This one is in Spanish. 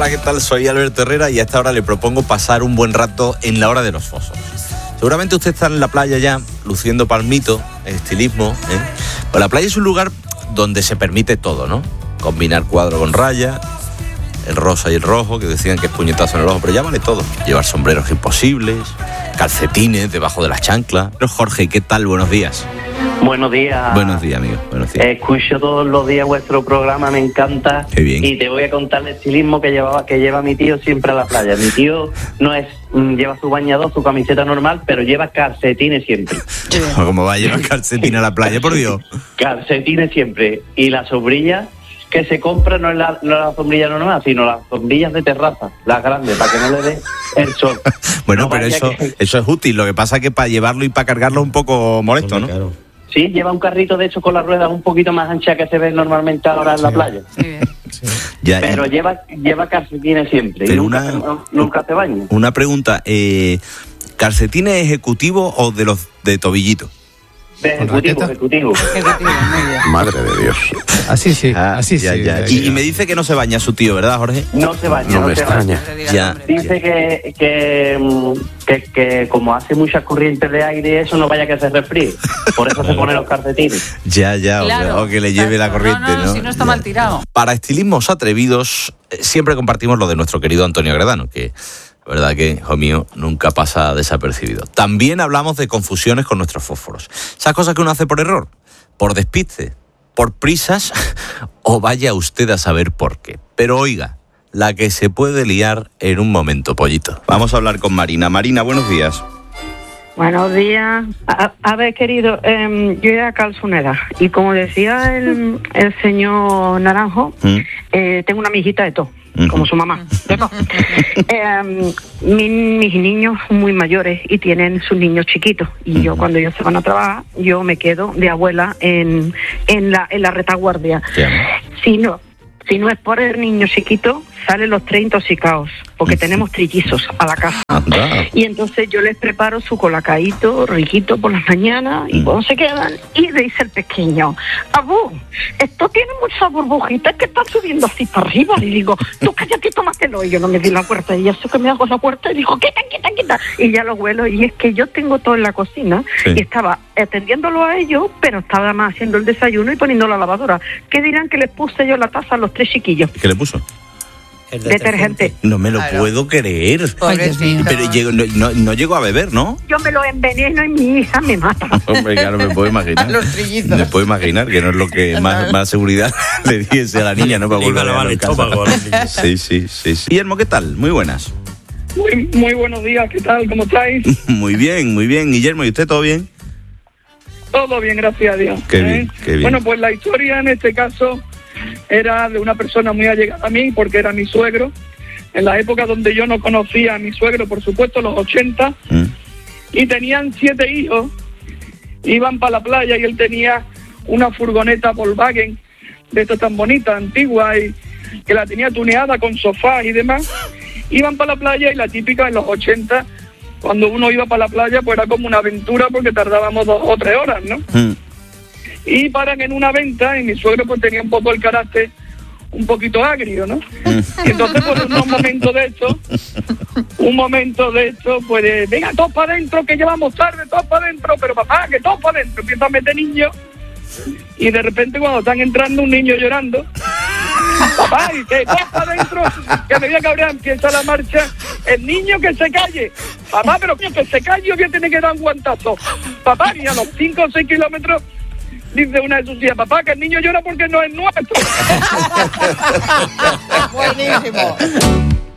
Hola, ¿qué tal? Soy Alberto Herrera y a esta hora le propongo pasar un buen rato en la hora de los fósforos. Seguramente usted está en la playa ya, luciendo palmito, estilismo, ¿eh? Pues la playa es un lugar donde se permite todo, ¿no? Combinar cuadro con raya, el rosa y el rojo, que decían que es puñetazo en el ojo, pero ya vale todo. Llevar sombreros imposibles, calcetines debajo de las chanclas. Pero Jorge, ¿qué tal? Buenos días. Buenos días. Buenos días, amigo. Buenos días. Escucho todos los días vuestro programa, me encanta. Qué bien. Y te voy a contar el estilismo que lleva mi tío siempre a la playa. Mi tío lleva su bañador, su camiseta normal, pero lleva calcetines siempre. ¿Cómo va a llevar calcetines a la playa, por Dios? Calcetines siempre. Y la sombrilla que se compra no es la sombrilla normal, sino las sombrillas de terraza, las grandes, para que no le dé el sol. Bueno, No, pero eso es útil. Lo que pasa es que para llevarlo y para cargarlo es un poco molesto, ¿no? Claro. Sí, lleva un carrito de hecho con las ruedas un poquito más anchas que se ve normalmente ahora en la playa. Sí. Ya, Pero lleva calcetines siempre. Pero y nunca se baña. Una pregunta, ¿calcetines ejecutivos o de los de tobillito? De ejecutivo. Ejecutivo, muy bien. Madre de Dios. Así sí, así ya, sí. ya. Y me dice que no se baña su tío, ¿verdad, Jorge? No se baña, No me se baña. extraña. No le digas Ya. nombre. Dice que como hace muchas corrientes de aire, eso no vaya a que se resfríe. Por eso se pone los calcetines. Ya, Claro, o que le lleve la exacto. corriente, ¿no? Si no está mal tirado. Para estilismos atrevidos, siempre compartimos lo de nuestro querido Antonio Gredano, que la verdad que, hijo mío, nunca pasa desapercibido. También hablamos de confusiones con nuestros fósforos. Esas cosas que uno hace por error, por despiste, por prisas, o vaya usted a saber por qué. Pero oiga, la que se puede liar en un momento, pollito. Vamos a hablar con Marina. Marina, buenos días. Buenos días. A ver, querido, yo era calzonera y como decía el señor Naranjo, tengo una mijita de todo, como su mamá. De todo. Mis niños son muy mayores y tienen sus niños chiquitos y yo cuando ellos se van a trabajar, yo me quedo de abuela en la retaguardia. Si no es por el niño chiquito, salen los 3 intoxicados, porque tenemos trillizos a la casa. Anda. Y entonces yo les preparo su colacadito riquito por las mañanas y cuando se quedan, y le dice el pequeño, Abu, esto tiene muchas burbujitas que están subiendo así para arriba. Y digo, tú cállate, tómatelo. Y yo no me di la puerta y ya sé que me hago la puerta y digo, quita. Y ya lo huelo y es que yo tengo todo en la cocina y estaba atendiéndolo a ellos, pero estaba más haciendo el desayuno y poniendo la lavadora. ¿Qué dirán que les puse yo la taza a los 3 chiquillos? ¿Qué le puso? Detergente. No me lo Claro. puedo creer. Pobrecito. Pero no llegó a beber, ¿no? Yo me lo enveneno y mi hija me mata. Hombre, claro, me puedo imaginar. Los trillizos. Me puedo imaginar que no es lo que más seguridad le diese a la niña, ¿no? Para volver a la casa. Sí. Guillermo, ¿qué tal? Muy buenas. Muy buenos días, ¿qué tal? ¿Cómo estáis? Muy bien, Guillermo. ¿Y usted todo bien? Todo bien, gracias a Dios. Qué bien, qué bien. Bueno, pues la historia en este caso era de una persona muy allegada a mí, porque era mi suegro. En la época donde yo no conocía a mi suegro, por supuesto, los 80, y tenían 7 hijos, iban para la playa y él tenía una furgoneta Volkswagen, de estas tan bonitas, antigua, y que la tenía tuneada con sofás y demás. Iban para la playa y la típica en los 80, cuando uno iba para la playa, pues era como una aventura porque tardábamos 2 o 3 horas, ¿no? Y paran en una venta y mi suegro pues tenía un poco el carácter un poquito agrio, ¿no? Y entonces pues en un momento de esto, pues venga, todos para adentro, que llevamos tarde, todos para adentro, pero papá, que todos para adentro, empieza a meter niños y de repente cuando están entrando un niño llorando, papá, y que todos para adentro, que me voy a cabrear, empieza la marcha, el niño que se calle, papá, pero que se calle o que tiene que dar un guantazo, papá, y a los 5 o 6 kilómetros dice una de sus hijas, papá, que el niño llora porque no es nuestro. Buenísimo.